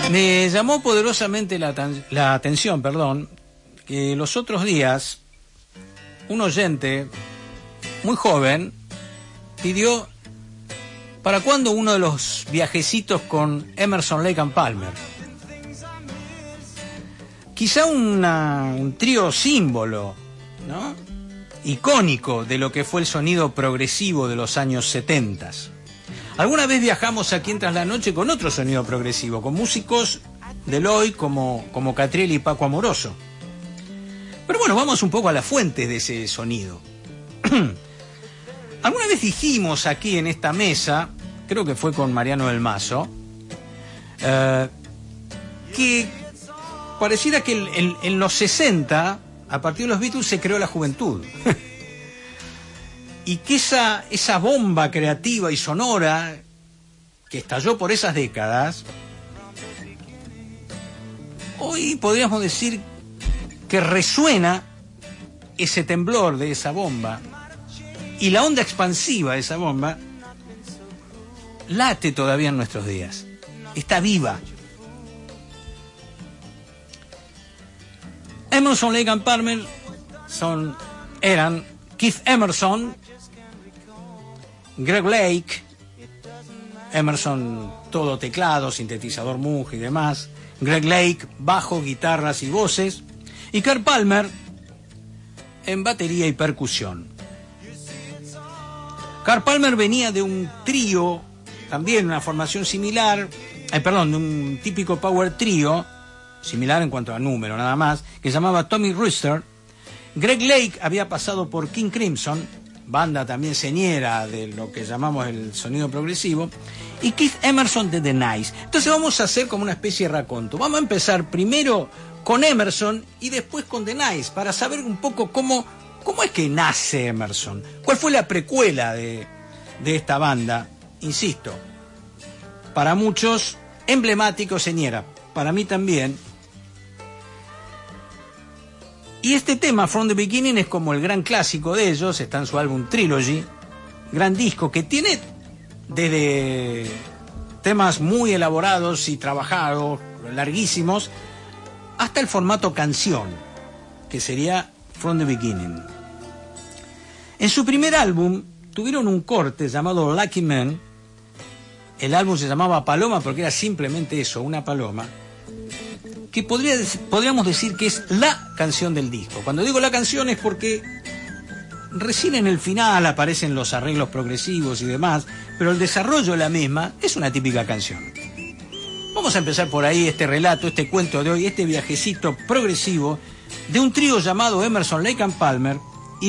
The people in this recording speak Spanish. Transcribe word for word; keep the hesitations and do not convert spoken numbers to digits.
Me llamó poderosamente la, la atención, perdón, que los otros días un oyente muy joven pidió para cuándo uno de los viajecitos con Emerson, Lake and Palmer. Quizá una, un trío símbolo, ¿no?, icónico de lo que fue el sonido progresivo de los años setenta. Alguna vez viajamos aquí en Tras la Noche con otro sonido progresivo, con músicos del hoy como, como Catriel y Paco Amoroso. Pero bueno, vamos un poco a las fuentes de ese sonido. Alguna vez dijimos aquí en esta mesa, creo que fue con Mariano del Mazo, eh, que pareciera que en, en, en los sesenta, a partir de los Beatles, se creó la juventud. Y que esa, esa bomba creativa y sonora que estalló por esas décadas, hoy podríamos decir que resuena ese temblor de esa bomba y la onda expansiva de esa bomba late todavía en nuestros días, está viva. Emerson, Lake and Palmer son, eran Keith Emerson, Greg Lake, Emerson todo teclado, sintetizador Moog y demás, Greg Lake bajo, guitarras y voces, y Kurt Palmer en batería y percusión. Kurt Palmer venía de un trío, también una formación similar, eh, perdón, de un típico power trío, similar en cuanto a número nada más, que se llamaba Tommy Rooster. Greg Lake había pasado por King Crimson, banda también señera de lo que llamamos el sonido progresivo, y Keith Emerson de The Nice. Entonces vamos a hacer como una especie de raconto. Vamos a empezar primero con Emerson y después con The Nice, para saber un poco cómo, cómo es que nace Emerson, cuál fue la precuela de, de esta banda, insisto, para muchos emblemático, señera, para mí también. Y este tema, From the Beginning, es como el gran clásico de ellos, está en su álbum Trilogy, gran disco que tiene desde temas muy elaborados y trabajados, larguísimos, hasta el formato canción, que sería From the Beginning. En su primer álbum tuvieron un corte llamado Lucky Man. El álbum se llamaba Paloma porque era simplemente eso, una paloma, que podría, podríamos decir que es la canción del disco. Cuando digo la canción es porque recién en el final aparecen los arreglos progresivos y demás, pero el desarrollo de la misma es una típica canción. Vamos a empezar por ahí este relato, este cuento de hoy, este viajecito progresivo de un trío llamado Emerson, Lake and Palmer,